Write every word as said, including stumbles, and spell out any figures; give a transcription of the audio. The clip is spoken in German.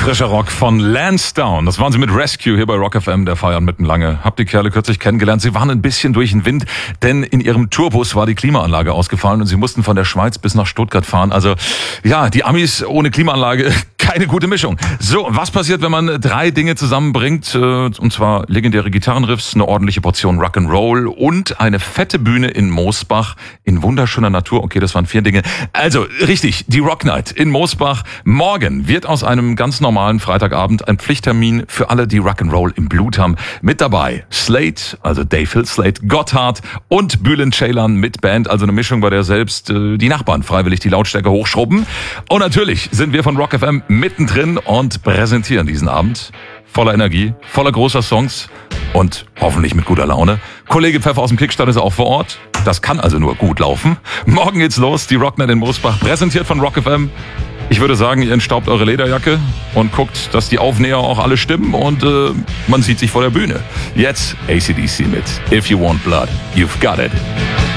Frischer Rock von Lansdowne. Das waren sie mit Rescue hier bei Rock F M, der feiern mitten lange. Habt die Kerle kürzlich kennengelernt. Sie waren ein bisschen durch den Wind, denn in ihrem Tourbus war die Klimaanlage ausgefallen und sie mussten von der Schweiz bis nach Stuttgart fahren. Also ja, die Amis ohne Klimaanlage, keine gute Mischung. So, was passiert, wenn man drei Dinge zusammenbringt? Und zwar legendäre Gitarrenriffs, eine ordentliche Portion Rock'n'Roll und eine fette Bühne in Moosbach in wunderschöner Natur. Okay, das waren vier Dinge. Also richtig, die Rock Night in Moosbach. Morgen wird aus einem ganz normalen Freitagabend ein Pflichttermin für alle, die Rock'n'Roll im Blut haben. Mit dabei Slade, also Dave Hill Slade, Gotthard und Bülent Ceylan mit Band. Also eine Mischung, bei der selbst äh, die Nachbarn freiwillig die Lautstärke hochschrubben. Und natürlich sind wir von Rock F M mittendrin und präsentieren diesen Abend voller Energie, voller großer Songs und hoffentlich mit guter Laune. Kollege Pfeffer aus dem Kickstart ist auch vor Ort. Das kann also nur gut laufen. Morgen geht's los, die Rock Night in Moosbach, präsentiert von Rock F M. Ich würde sagen, ihr entstaubt eure Lederjacke und guckt, dass die Aufnäher auch alle stimmen und äh, man sieht sich vor der Bühne. Jetzt A C D C mit If You Want Blood, You've Got It.